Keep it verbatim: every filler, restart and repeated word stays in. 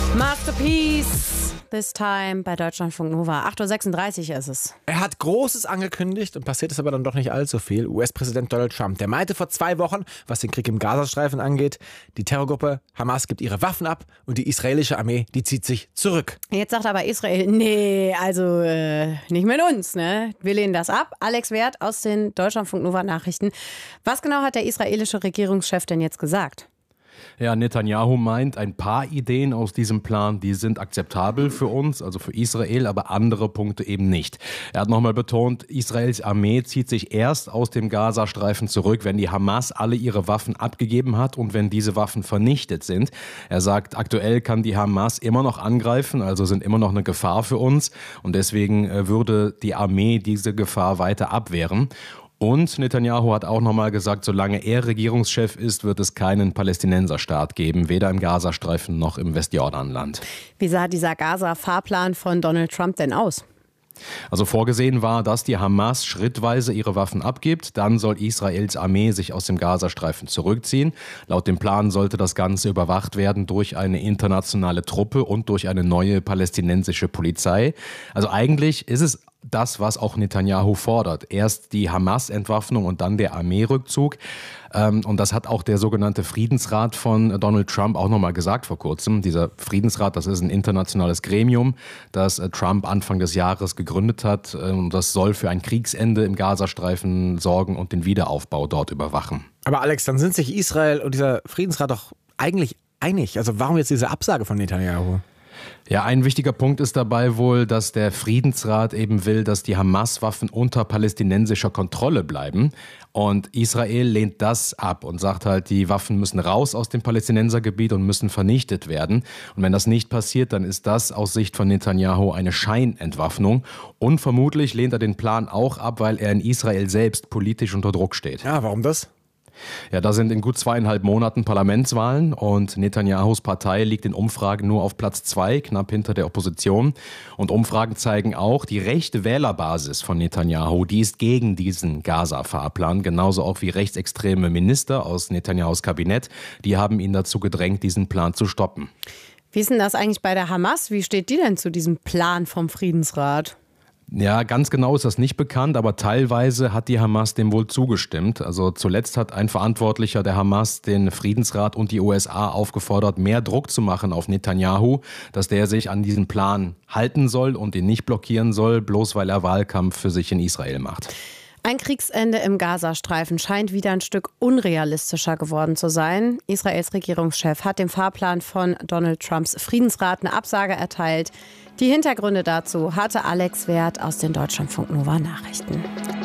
Masterpiece, this time bei Deutschlandfunk Nova. acht Uhr sechsunddreißig ist es. Er hat Großes angekündigt und passiert ist aber dann doch nicht allzu viel. U S-Präsident Donald Trump, der meinte vor zwei Wochen, was den Krieg im Gazastreifen angeht, die Terrorgruppe Hamas gibt ihre Waffen ab und die israelische Armee, die zieht sich zurück. Jetzt sagt aber Israel, nee, also äh, nicht mit uns, ne? Wir lehnen das ab. Alex Werth aus den Deutschlandfunk Nova Nachrichten. Was genau hat der israelische Regierungschef denn jetzt gesagt? Ja, Netanyahu meint, ein paar Ideen aus diesem Plan, die sind akzeptabel für uns, also für Israel, aber andere Punkte eben nicht. Er hat nochmal betont, Israels Armee zieht sich erst aus dem Gazastreifen zurück, wenn die Hamas alle ihre Waffen abgegeben hat und wenn diese Waffen vernichtet sind. Er sagt, aktuell kann die Hamas immer noch angreifen, also sind immer noch eine Gefahr für uns und deswegen würde die Armee diese Gefahr weiter abwehren. Und Netanyahu hat auch nochmal gesagt, solange er Regierungschef ist, wird es keinen Palästinenserstaat geben, weder im Gazastreifen noch im Westjordanland. Wie sah dieser Gaza-Fahrplan von Donald Trump denn aus? Also vorgesehen war, dass die Hamas schrittweise ihre Waffen abgibt. Dann soll Israels Armee sich aus dem Gazastreifen zurückziehen. Laut dem Plan sollte das Ganze überwacht werden durch eine internationale Truppe und durch eine neue palästinensische Polizei. Also eigentlich ist es das, was auch Netanyahu fordert. Erst die Hamas-Entwaffnung und dann der Armeerückzug. Und das hat auch der sogenannte Friedensrat von Donald Trump auch nochmal gesagt vor kurzem. Dieser Friedensrat, das ist ein internationales Gremium, das Trump Anfang des Jahres gegründet hat. Und das soll für ein Kriegsende im Gazastreifen sorgen und den Wiederaufbau dort überwachen. Aber Alex, dann sind sich Israel und dieser Friedensrat doch eigentlich einig. Also warum jetzt diese Absage von Netanyahu? Ja, ein wichtiger Punkt ist dabei wohl, dass der Friedensrat eben will, dass die Hamas-Waffen unter palästinensischer Kontrolle bleiben. Und Israel lehnt das ab und sagt halt, die Waffen müssen raus aus dem Palästinensergebiet und müssen vernichtet werden. Und wenn das nicht passiert, dann ist das aus Sicht von Netanyahu eine Scheinentwaffnung. Und vermutlich lehnt er den Plan auch ab, weil er in Israel selbst politisch unter Druck steht. Ja, warum das? Ja, da sind in gut zweieinhalb Monaten Parlamentswahlen und Netanyahus Partei liegt in Umfragen nur auf Platz zwei, knapp hinter der Opposition. Und Umfragen zeigen auch, die rechte Wählerbasis von Netanyahu, die ist gegen diesen Gaza-Fahrplan, genauso auch wie rechtsextreme Minister aus Netanyahus Kabinett. Die haben ihn dazu gedrängt, diesen Plan zu stoppen. Wie ist denn das eigentlich bei der Hamas? Wie steht die denn zu diesem Plan vom Friedensrat? Ja, ganz genau ist das nicht bekannt, aber teilweise hat die Hamas dem wohl zugestimmt. Also zuletzt hat ein Verantwortlicher der Hamas den Friedensrat und die U S A aufgefordert, mehr Druck zu machen auf Netanyahu, dass der sich an diesen Plan halten soll und ihn nicht blockieren soll, bloß weil er Wahlkampf für sich in Israel macht. Ein Kriegsende im Gazastreifen scheint wieder ein Stück unrealistischer geworden zu sein. Israels Regierungschef hat dem Fahrplan von Donald Trumps Friedensrat eine Absage erteilt. Die Hintergründe dazu hatte Alex Werth aus den Deutschlandfunk Nova Nachrichten.